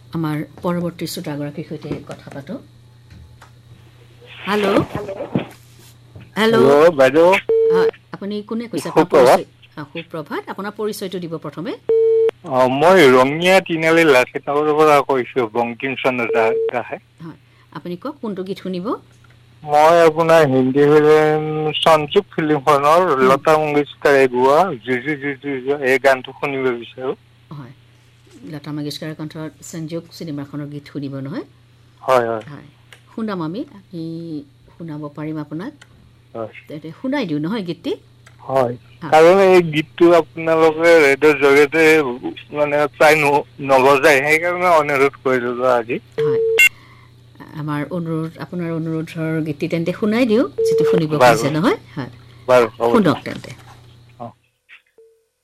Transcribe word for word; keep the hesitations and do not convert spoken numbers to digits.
আমাৰ পৰৱৰ্তী শ্ৰোতাগৰাকীৰ সৈতে কথা পাতো। হেল্ল' হেল্ল' বাইদেউ, আপুনি কোনে কৈছে? আপোনাৰ পৰিচয় সুপ্ৰভাত, আপোনাৰ পৰিচয়টো দিব প্ৰথমে। অ মই ৰঙিয়া তিনিআলি লাচিতাগৰৰ পৰা কৈছো, বংকিম চন্দ্ৰ দাসে। হয়, আপুনি কওক কোনটো গীত শুনিব? মই আপোনাৰ হিন্দী ফিল্ম সঞ্চুক ফিল্মখনৰ উম, লতা মংগেশকাৰে গোৱা জুজু জুজু এই গানটো শুনিব বিচাৰো। হয়, লতা মংগেশকাৰৰ কণ্ঠত সঞ্জোগ চিনেমাখনৰ গীত শুনিব নহয়? হয় হয় হয়, শুনাম আমি আমি শুনাব পাৰিম আপোনাক। হয় তেন্তে শুনাই দিওঁ নহয় গীতটি? হয়, কাৰণ এই গীতটো আপোনালোকে ৰেডিঅ'ৰ জৰিয়তে মানে প্ৰায় ন নবজায়, সেইকাৰণে অনুৰোধ কৰিলো আজি। হয়, আমাৰ অনুৰোধ আপোনাৰ অনুৰোধৰ গীতটি তেন্তে শুনাই দিওঁ, যিটো শুনিব বাৰু খুজিছে নহয়। হয়, বাৰু হ'ব দিয়ক। শুনক তেন্তে।